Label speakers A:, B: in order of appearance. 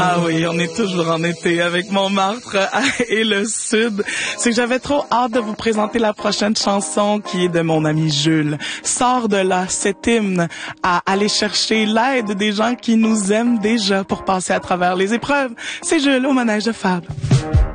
A: Ah oui, on est toujours en été avec Montmartre et le Sud. C'est que j'avais trop hâte de vous présenter la prochaine chanson qui est de mon ami Jules. Sors de là, cet hymne à aller chercher l'aide des gens qui nous aiment déjà pour passer à travers les épreuves. C'est Jules au manège de Fab.